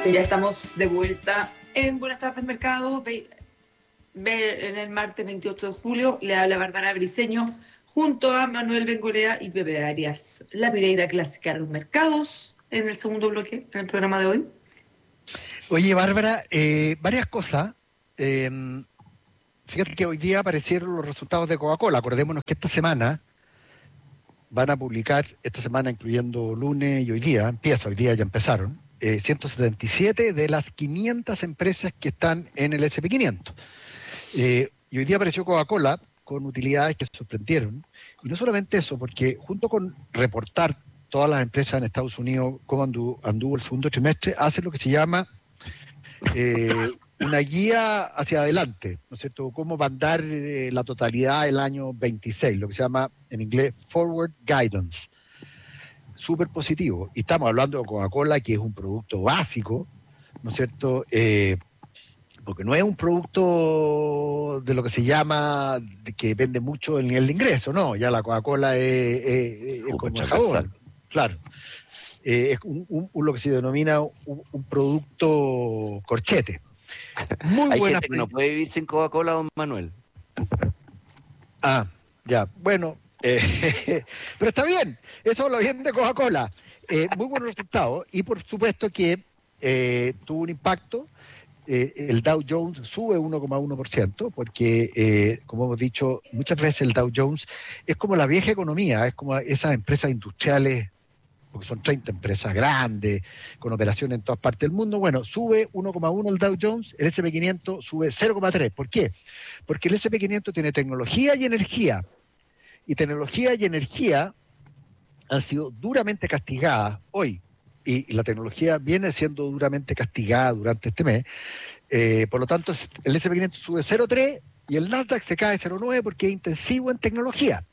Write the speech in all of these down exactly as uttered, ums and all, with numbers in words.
Ya estamos de vuelta en Buenas tardes Mercado, ve, ve, en el martes veintiocho de julio. Le habla Bárbara Briceño junto a Manuel Bengolea y Pepe Arias. La mirada clásica de los mercados en el segundo bloque, en el programa de hoy. Oye, Bárbara, eh, varias cosas. Eh, fíjate que hoy día aparecieron los resultados de Coca-Cola. Acordémonos que esta semana van a publicar, esta semana incluyendo lunes y hoy día, empieza hoy día, ya empezaron, eh, ciento setenta y siete de las quinientas empresas que están en el ese and pe quinientos. Eh, y hoy día apareció Coca-Cola con utilidades que sorprendieron. Y no solamente eso, porque junto con reportar todas las empresas en Estados Unidos cómo anduvo, anduvo el segundo trimestre, hace lo que se llama eh, una guía hacia adelante, ¿no es cierto? Cómo va a andar eh, la totalidad del año veintiséis, lo que se llama en inglés Forward Guidance. Súper positivo. Y estamos hablando de Coca-Cola, que es un producto básico, ¿no es cierto? Eh, porque no es un producto de lo que se llama, de que vende mucho el nivel de ingreso, no, ya la Coca-Cola es, es, es como el jabón, claro. Eh, es un, un, un, lo que se denomina un, un producto corchete. Muy Hay gente que no puede vivir sin Coca-Cola, don Manuel. Ah, ya, bueno, eh, pero está bien, eso lo viene de Coca-Cola. Eh, muy buenos resultados y por supuesto que eh, tuvo un impacto. Eh, el Dow Jones sube uno coma uno por ciento porque, eh, como hemos dicho muchas veces, el Dow Jones es como la vieja economía, es como esas empresas industriales, porque son treinta empresas grandes, con operaciones en todas partes del mundo. Bueno, sube uno coma uno el Dow Jones, el ese and pe quinientos sube cero coma tres. ¿Por qué? Porque el ese and pe quinientos tiene tecnología y energía, y tecnología y energía han sido duramente castigadas hoy, y la tecnología viene siendo duramente castigada durante este mes. Eh, por lo tanto, el ese and pe quinientos sube cero coma tres y el Nasdaq se cae cero coma nueve porque es intensivo en tecnología.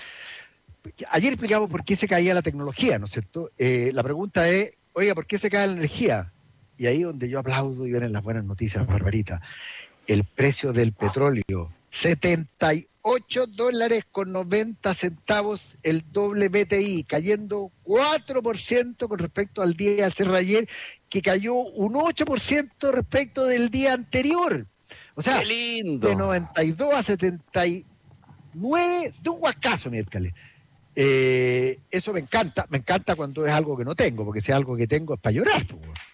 Ayer explicamos por qué se caía la tecnología, ¿no es cierto? Eh, la pregunta es, oiga, ¿por qué se cae la energía? Y ahí donde yo aplaudo y vienen las buenas noticias, Barbarita. El precio del petróleo, setenta y ocho dólares con noventa centavos el doble ve te i, cayendo cuatro por ciento con respecto al día al cierre ayer, que cayó un ocho por ciento respecto del día anterior. O sea, ¡qué lindo! De noventa y dos a setenta y nueve, de un guascazo, miércoles. Eh, eso me encanta, me encanta cuando es algo que no tengo, porque si es algo que tengo es para llorar.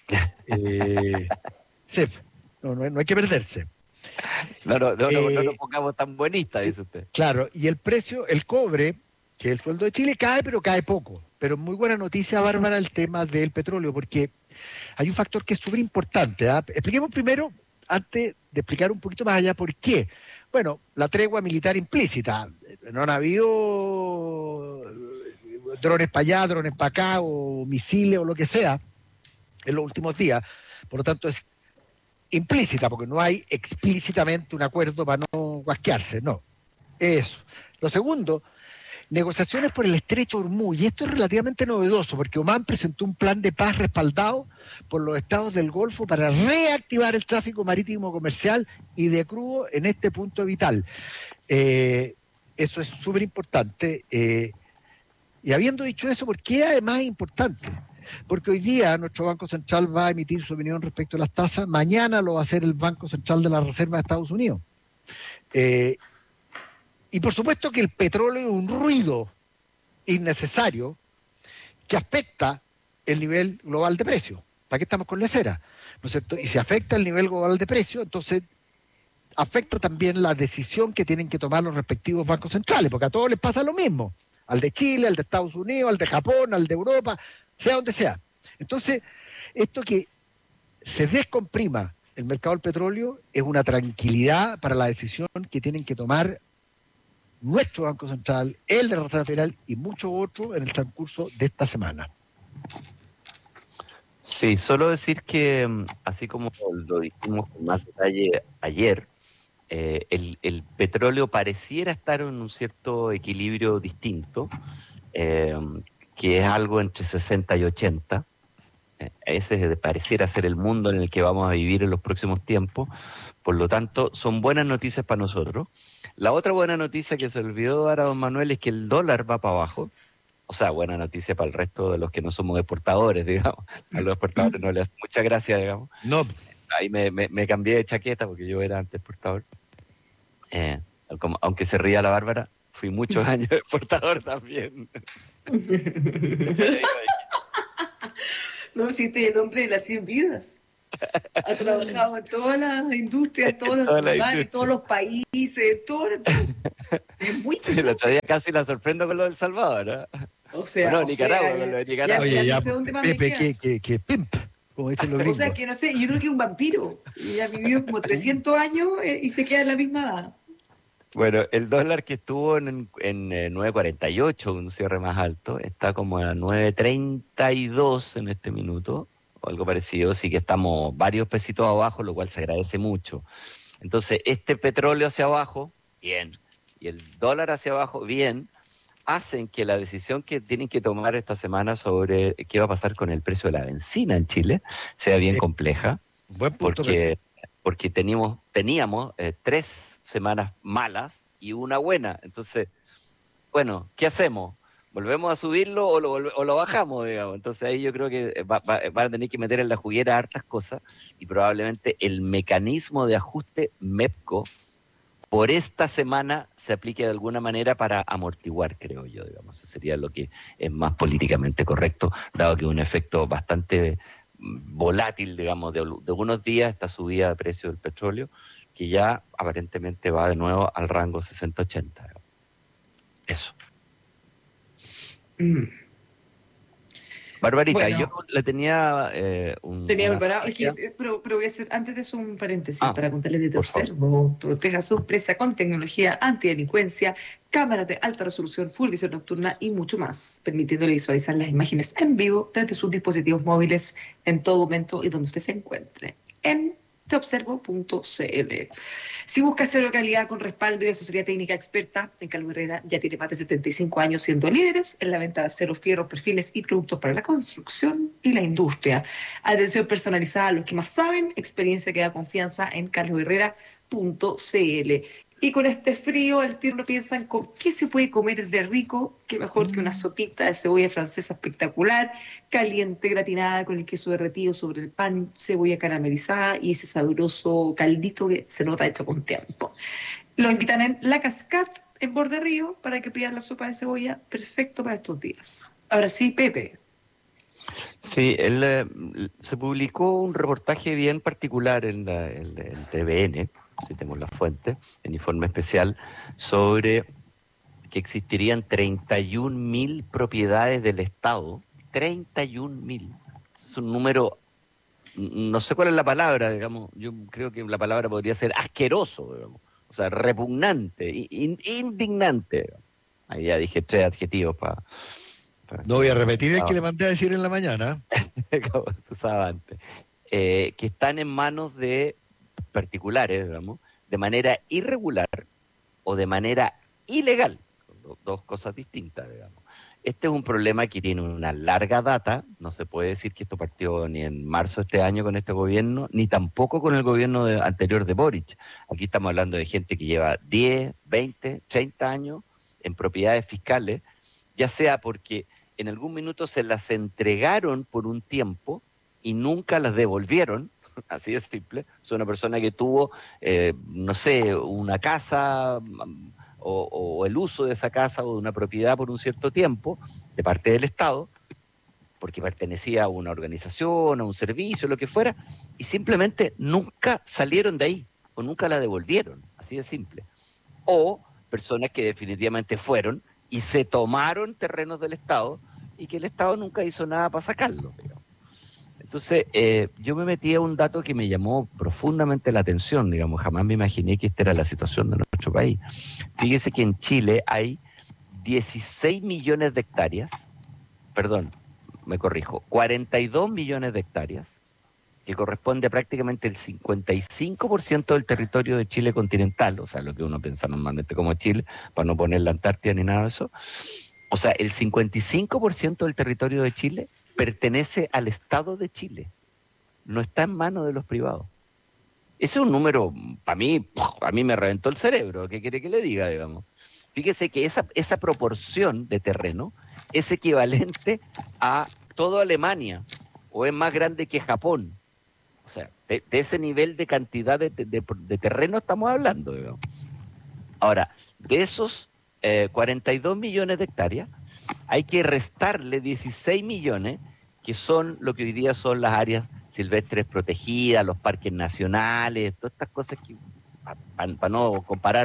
Eh, sí, no, no, no hay que perderse. No, no, no, eh, no, no nos pongamos tan buenistas, dice usted. Claro, y el precio, el cobre, que es el sueldo de Chile, cae, pero cae poco. Pero muy buena noticia, Bárbara, el tema del petróleo, porque hay un factor que es súper importante. ¿eh? Expliquemos primero, antes de explicar un poquito más allá, por qué. Bueno, la tregua militar implícita. No han habido drones para allá, drones para acá, o misiles o lo que sea, en los últimos días. Por lo tanto, es implícita, porque no hay explícitamente un acuerdo para no guasquearse, no. Eso. Lo segundo, negociaciones por el estrecho Hormuz, y esto es relativamente novedoso, porque Omán presentó un plan de paz respaldado por los estados del Golfo para reactivar el tráfico marítimo comercial y de crudo en este punto vital. Eh, eso es súper importante. Eh, y habiendo dicho eso, ¿por qué además es importante? Porque hoy día nuestro Banco Central va a emitir su opinión respecto a las tasas, mañana lo va a hacer el Banco Central de la Reserva de Estados Unidos. Eh, y por supuesto que el petróleo es un ruido innecesario que afecta el nivel global de precios. ¿Para qué estamos con la cera? ¿No es cierto? Y si afecta el nivel global de precios, entonces afecta también la decisión que tienen que tomar los respectivos bancos centrales, porque a todos les pasa lo mismo, al de Chile, al de Estados Unidos, al de Japón, al de Europa, sea donde sea. Entonces, esto que se descomprima el mercado del petróleo es una tranquilidad para la decisión que tienen que tomar nuestro Banco Central, el de la Reserva Federal y muchos otros en el transcurso de esta semana. Sí, solo decir que, así como lo dijimos con más detalle ayer, eh, el, el petróleo pareciera estar en un cierto equilibrio distinto, eh, que es algo entre sesenta y ochenta. Eh, ese pareciera ser el mundo en el que vamos a vivir en los próximos tiempos. Por lo tanto, son buenas noticias para nosotros. La otra buena noticia que se olvidó dar a don Manuel es que el dólar va para abajo. O sea, buena noticia para el resto de los que no somos exportadores, digamos. A los exportadores no les hace mucha gracia, digamos. No, Ahí me, me, me cambié de chaqueta porque yo era antes exportador. Eh, como, aunque se ría la Bárbara, fui muchos años exportador también. No, si este es el hombre de las cien vidas. Ha trabajado en todas las industrias, en todos los Toda la lugares, en todos industria. los países, en todo, en todo. Es muy Sí, el otro día casi la sorprendo con lo del Salvador, ¿no? O O sea, no, o Nicaragua, sea, con lo de ya, Nicaragua. ya oye, ya, no sé dónde más me Pepe, queda. que, que, que pimp, como dicen los O sea, gringos. que no sé, yo creo que es un vampiro. Y ha vivido como trescientos años eh, y se queda en la misma edad. Bueno, el dólar que estuvo en, en eh, nueve cuarenta y ocho, un cierre más alto, está como a nueve treinta y dos en este minuto, o algo parecido, sí que estamos varios pesitos abajo, lo cual se agradece mucho. Entonces, este petróleo hacia abajo, bien, y el dólar hacia abajo, bien, hacen que la decisión que tienen que tomar esta semana sobre qué va a pasar con el precio de la benzina en Chile sea bien Eh, compleja, Buen punto, Pepe. porque, porque teníamos, teníamos eh, tres semanas malas y una buena. Entonces, bueno, ¿qué hacemos? ¿Volvemos a subirlo o lo, volve- o lo bajamos, digamos? Entonces ahí yo creo que va- va- van a tener que meter en la juguera hartas cosas y probablemente el mecanismo de ajuste MEPCO por esta semana se aplique de alguna manera para amortiguar, creo yo, digamos. Eso sería lo que es más políticamente correcto, dado que es un efecto bastante mm, volátil, digamos, de, de unos días esta subida de precio del petróleo, que ya aparentemente va de nuevo al rango sesenta ochenta. Eso. Mm. Barbarita, yo Bueno, le tenía eh, un- tenía una preparado, es que, noticia. eh, pero, pero voy a hacer antes de eso un paréntesis Ah, para contarles de Te por favor. Observo. Proteja su empresa con tecnología antidelincuencia, cámaras de alta resolución, full visión nocturna y mucho más, permitiéndole visualizar las imágenes en vivo desde sus dispositivos móviles en todo momento y donde usted se encuentre. En teobservo punto cl. Si busca cero calidad con respaldo y asesoría técnica experta, en Carlos Herrera ya tiene más de setenta y cinco años siendo líderes en la venta de acero, fierros, perfiles y productos para la construcción y la industria. Atención personalizada a los que más saben, experiencia que da confianza en carlos herrera punto cl. Y con este frío, al tiro no piensan con qué se puede comer de rico, qué mejor que una sopita de cebolla francesa espectacular, caliente, gratinada con el queso derretido sobre el pan, cebolla caramelizada y ese sabroso caldito que se nota hecho con tiempo. Lo invitan en La Cascade, en Borde Río, para que pidan la sopa de cebolla, perfecto para estos días. Ahora sí, Pepe. Sí, él, eh, se publicó un reportaje bien particular en, la, en, en T V N, si tenemos la fuente, en informe especial, sobre que existirían treinta y un mil propiedades del Estado. treinta y un mil. Es un número, no sé cuál es la palabra, digamos, yo creo que la palabra podría ser asqueroso, digamos, o sea, repugnante, in, indignante. Digamos. Ahí ya dije tres adjetivos para... para No voy a repetir el que le mandé a decir en la mañana. como se usaba antes, eh, que están en manos de particulares, digamos, de manera irregular o de manera ilegal, do- dos cosas distintas, digamos. Este es un problema que tiene una larga data, no se puede decir que esto partió ni en marzo de este año con este gobierno, ni tampoco con el gobierno de- anterior de Boric. Aquí estamos hablando de gente que lleva diez, veinte, treinta años en propiedades fiscales, ya sea porque en algún minuto se las entregaron por un tiempo y nunca las devolvieron, así de simple. Es una persona que tuvo, eh, no sé, una casa mm, o, o el uso de esa casa o de una propiedad por un cierto tiempo de parte del Estado, porque pertenecía a una organización, a un servicio, lo que fuera, y simplemente nunca salieron de ahí o nunca la devolvieron, así de simple. O personas que definitivamente fueron y se tomaron terrenos del Estado y que el Estado nunca hizo nada para sacarlo. Digamos. Entonces, eh, yo me metí a un dato que me llamó profundamente la atención, digamos, jamás me imaginé que esta era la situación de nuestro país. Fíjese que en Chile hay dieciséis millones de hectáreas, perdón, me corrijo, cuarenta y dos millones de hectáreas, que corresponde a prácticamente el cincuenta y cinco por ciento del territorio de Chile continental, o sea, lo que uno piensa normalmente como Chile, para no poner la Antártida ni nada de eso. O sea, el cincuenta y cinco por ciento del territorio de Chile pertenece al Estado de Chile, no está en manos de los privados. Ese es un número, para mí, a mí me reventó el cerebro, ¿qué quiere que le diga, digamos? Fíjese que esa, esa proporción de terreno es equivalente a toda Alemania, o es más grande que Japón. O sea, de, de ese nivel de cantidad de, de, de terreno estamos hablando, digamos. Ahora, de esos eh, cuarenta y dos millones de hectáreas, hay que restarle dieciséis millones, que son lo que hoy día son las áreas silvestres protegidas, los parques nacionales, todas estas cosas que, para pa no comparar,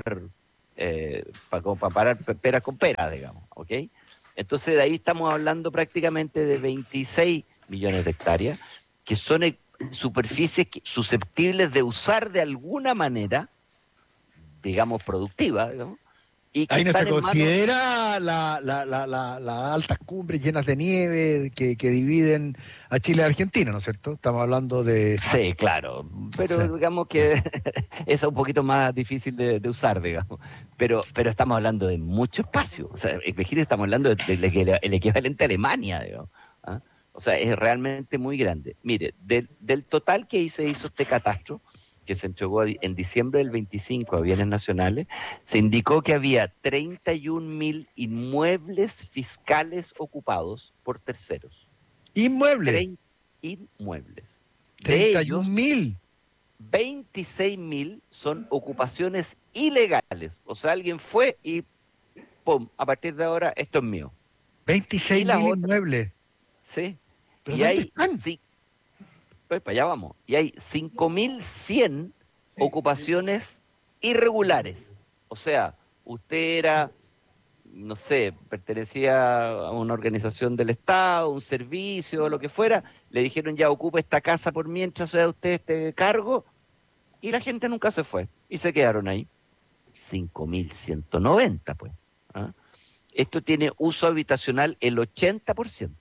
eh, para comparar peras con peras, digamos, ¿ok? Entonces de ahí estamos hablando prácticamente de veintiséis millones de hectáreas, que son e superficies que, susceptibles de usar de alguna manera, digamos, productiva, digamos, y que Ahí no se están en manos... considera las la, la, la, la altas cumbres llenas de nieve que, que dividen a Chile y Argentina, ¿no es cierto? Estamos hablando de... Sí, claro, pero digamos que eso es un poquito más difícil de, de usar, digamos. Pero, pero estamos hablando de mucho espacio. O sea, imagínate, estamos hablando del de, de, de, equivalente a Alemania, digamos. ¿Ah? O sea, es realmente muy grande. Mire, del, del total que se hizo este catastro, que se entregó en diciembre del veinticinco a Bienes Nacionales, se indicó que había treinta y un mil inmuebles fiscales ocupados por terceros. Inmuebles. Inmuebles. De treinta y ellos, un mil. veintiséis mil son ocupaciones ilegales. O sea, alguien fue y ¡pum! A partir de ahora esto es mío. veintiséis mil inmuebles. Sí. ¿Pero y dónde hay, están? Sí, pues para allá vamos. Y hay cinco mil cien ocupaciones irregulares. O sea, usted era, no sé, pertenecía a una organización del Estado, un servicio, lo que fuera, le dijeron ya ocupe esta casa por mientras sea usted este cargo, y la gente nunca se fue, y se quedaron ahí. cinco mil ciento noventa, pues. ¿Ah? Esto tiene uso habitacional el ochenta por ciento.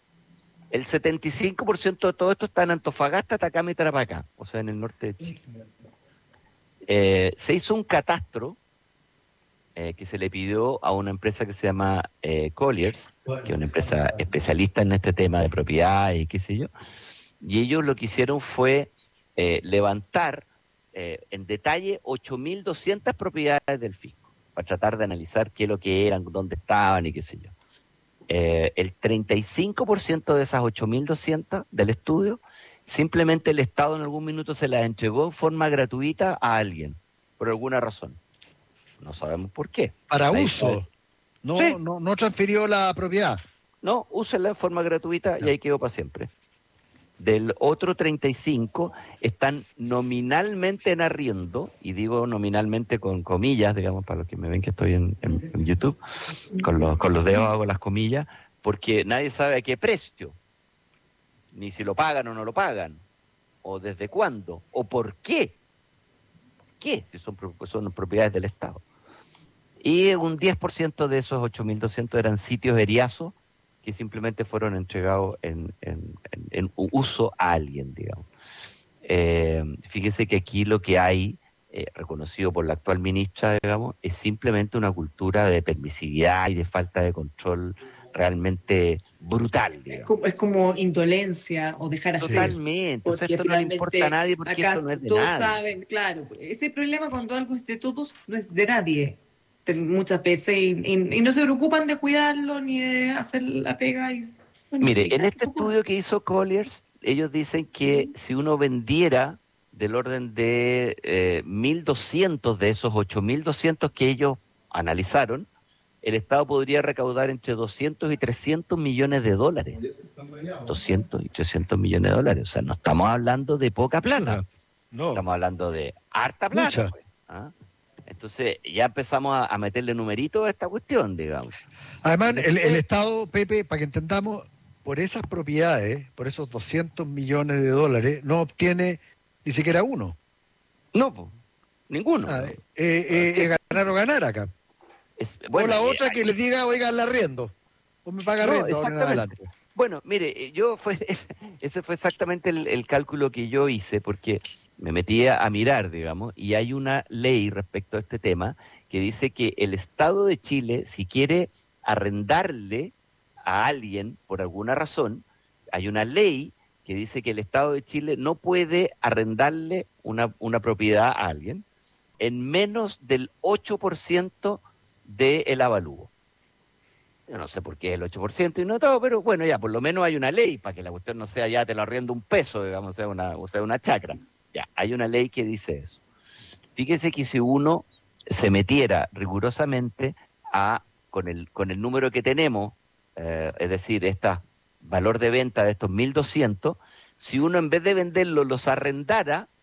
El setenta y cinco por ciento de todo esto está en Antofagasta, Atacama y Tarapacá, o sea, en el norte de Chile. Eh, se hizo un catastro eh, que se le pidió a una empresa que se llama eh, Colliers, que es una empresa especialista en este tema de propiedad y qué sé yo, y ellos lo que hicieron fue eh, levantar eh, en detalle ocho mil doscientas propiedades del fisco, para tratar de analizar qué es lo que eran, dónde estaban y qué sé yo. Eh, el treinta y cinco por ciento de esas ocho mil doscientas del estudio, simplemente el Estado en algún minuto se las entregó en forma gratuita a alguien, por alguna razón. No sabemos por qué. Para Nadie uso. sabe. No, Sí. no, no transfirió la propiedad. No, úsenla en forma gratuita y ahí quedó para siempre. Del otro treinta y cinco están nominalmente en arriendo, y digo nominalmente con comillas, digamos, para los que me ven que estoy en, en, en YouTube, con los, con los dedos hago las comillas, porque nadie sabe a qué precio, ni si lo pagan o no lo pagan, o desde cuándo, o por qué. ¿Por qué? Si son, son propiedades del Estado. Y un diez por ciento de esos ocho mil doscientos eran sitios eriazos que simplemente fueron entregados en, en, en, en uso a alguien, digamos. Eh, fíjese que aquí lo que hay, eh, reconocido por la actual ministra, digamos, es simplemente una cultura de permisividad y de falta de control realmente brutal, digamos. Es como, es como indolencia o dejar hacer. Totalmente. Entonces esto no le importa a nadie porque acá esto no es de todos nadie. saben, claro, ese problema cuando algo es de todos no es de nadie. Muchas veces y, y, y no se preocupan de cuidarlo ni de hacer la pega. Y, bueno, Mire, y en este estudio que hizo Colliers, ellos dicen que uh-huh. si uno vendiera del orden de eh, mil doscientos de esos ocho mil doscientos que ellos analizaron, el Estado podría recaudar entre doscientos y trescientos millones de dólares. doscientos y trescientos millones de dólares. O sea, no estamos hablando de poca plata. No. Estamos hablando de harta plata. Pues, ¿ah? Entonces ya empezamos a, a meterle numerito a esta cuestión, digamos. Además, el, el Estado, Pepe, para que entendamos, por esas propiedades, por esos doscientos millones de dólares, no obtiene ni siquiera uno. No, pues, ninguno. Ah, eh, eh, eh, ganar o ganar acá. Es, bueno, o la eh, otra que aquí... les diga, oiga, el arriendo. O me paga no, arriendo ahora en adelante. Bueno, mire, yo fue ese, ese fue exactamente el, el cálculo que yo hice, porque me metí a mirar, digamos, y hay una ley respecto a este tema que dice que el Estado de Chile, si quiere arrendarle a alguien por alguna razón, hay una ley que dice que el Estado de Chile no puede arrendarle una, una propiedad a alguien en menos del ocho por ciento del avalúo. Yo no sé por qué el ocho por ciento y no todo, pero bueno, ya, por lo menos hay una ley para que la cuestión no sea ya te lo arriendo un peso, digamos, sea una, o sea una chacra. Ya, hay una ley que dice eso. Fíjese que si uno se metiera rigurosamente a, con, el, con el número que tenemos, eh, es decir, este valor de venta de estos mil doscientos, si uno en vez de venderlo los arrendara,